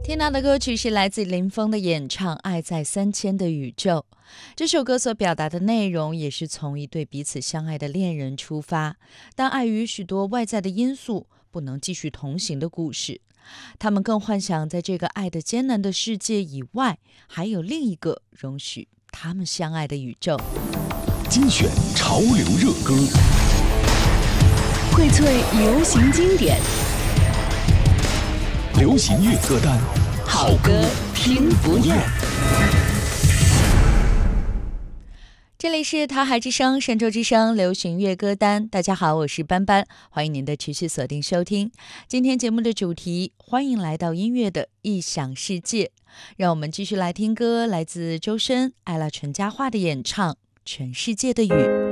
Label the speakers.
Speaker 1: 听到的歌曲是来自林峰的演唱《爱在3000的宇宙》。这首歌所表达的内容也是从一对彼此相爱的恋人出发，但碍于许多外在的因素不能继续同行的故事。他们更幻想在这个爱的艰难的世界以外，还有另一个容许他们相爱的宇宙。
Speaker 2: 精选潮流热歌，
Speaker 3: 荟萃流行经典，
Speaker 2: 流行乐歌单，
Speaker 3: 好歌听不厌。
Speaker 1: 这里是桃海之声、神州之声流行乐歌单。大家好，我是班班，欢迎您的持续锁定收听。今天节目的主题，欢迎来到音乐的异想世界。让我们继续来听歌，来自周深、艾拉陈嘉桦的演唱《全世界的雨》。